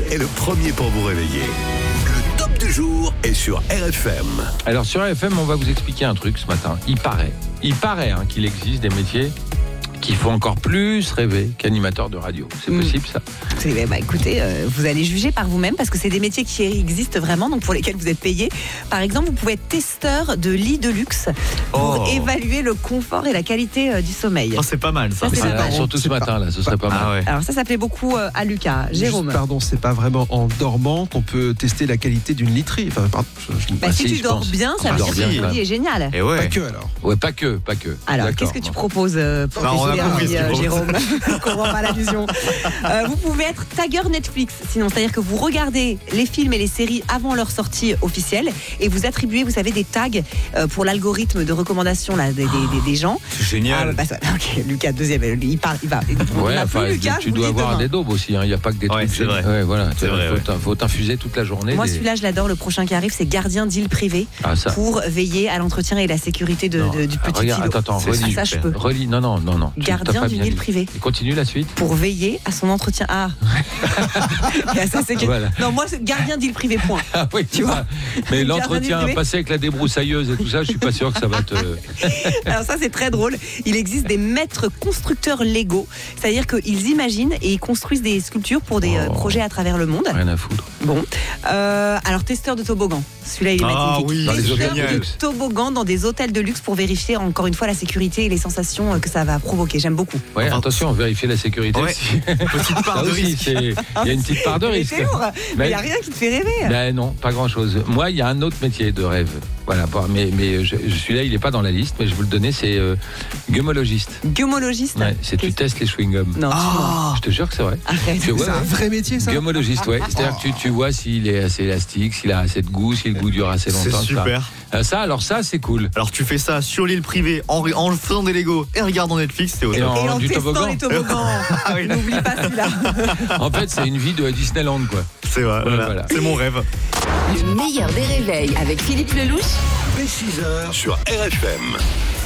Lelouch est le premier pour vous réveiller. Le top du jour est sur RFM. Alors sur RFM, on va vous expliquer un truc ce matin. Il paraît qu'il existe des métiers qui font encore plus rêver qu'animateur de radio. C'est possible ça ? Écoutez, vous allez juger par vous-même parce que c'est des métiers qui existent vraiment, donc pour lesquels vous êtes payé. Par exemple, vous pouvez être testeur de lit de luxe pour évaluer le confort et la qualité du sommeil. Oh, c'est pas mal ça. Surtout ce matin là, ce serait pas mal. Ah ouais. Alors ça plaît beaucoup à Lucas. Jérôme. Juste, pardon, c'est pas vraiment en dormant qu'on peut tester la qualité d'une literie. Enfin, pardon, Si tu dors bien, ça veut dire que le lit est génial. Et ouais. pas que alors. Ouais, pas que. Alors, D'accord. qu'est-ce que tu proposes pour on a déjouer compris ce qu'il propose. Jérôme? Je comprends pas l'allusion. Vous pouvez être tagueur Netflix, sinon, c'est-à-dire que vous regardez les films et les séries avant leur sortie officielle et vous attribuez, vous savez, des tags pour l'algorithme de recommandation là, des gens. C'est génial. Ok, Lucas, deuxième, il va. Ouais, enfin, tu dois avoir des daubes aussi, il n'y a pas que des trucs. C'est vrai. Ouais, voilà. C'est vrai, Faut t'infuser toute la journée. Moi, celui-là, je l'adore. Le prochain qui arrive, c'est gardien d'île privée pour veiller à l'entretien et la sécurité du petit regarde, îlot. attends, relis. Ça, je peux. Relis, non. Gardien d'une île privée. Et continue la suite. Pour veiller à son entretien. Ça, c'est Voilà. Non, moi, c'est gardien d'île privée, point. Ah oui, Tu vois. Mais Gardien l'entretien d'île privée. passé avec la débroussailleuse et tout ça, je suis pas sûr que ça va te. Alors ça, c'est très drôle. Il existe des maîtres constructeurs Lego, c'est-à-dire qu'ils imaginent et ils construisent des sculptures pour des projets à travers le monde. Rien à foutre. Bon, alors testeur de toboggan. Celui-là, il est magnifique. Oui, dans les Testeur hôtels de de luxe. toboggan dans des hôtels de luxe pour vérifier encore une fois la sécurité et les sensations que ça va provoquer. J'aime beaucoup. Ouais, attention, vérifier la sécurité Ouais. aussi. Petite part Ça de aussi, risque. il y a une petite part de risque. C'est lourd, mais il n'y a rien qui te fait rêver. Ben non, pas grand-chose. Moi, il y a un autre métier de rêve. Voilà, mais celui-là, il n'est pas dans la liste, mais je vais vous le donner, c'est gueumologiste. Gueumologiste. Ouais, c'est tu testes les chewing-gums. Non, Je te jure que c'est vrai. arrête. Tu vois, C'est un vrai métier ça. gueumologiste, ouais. C'est-à-dire que tu vois s'il est assez élastique, s'il a assez de goût, si le goût dure assez longtemps. C'est super. Ça, c'est cool. Alors tu fais ça sur l'île privée en faisant des Lego et en regardant Netflix, c'est au Et top. Et en du testant toboggan. les toboggans. oui. N'oublie pas celui-là. En fait, c'est une vie de Disneyland, quoi. C'est vrai, Voilà. c'est mon rêve. Le meilleur des réveils avec Philippe Lelouch. Dès 6h sur RFM.